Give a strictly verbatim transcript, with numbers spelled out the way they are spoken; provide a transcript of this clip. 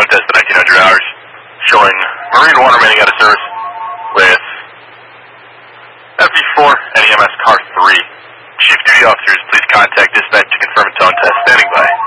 tone test at nineteen hundred hours, showing Marine One remaining out of service with F V four and E M S Car three. Chief duty officers, please contact dispatch to confirm a tone test. Standing by.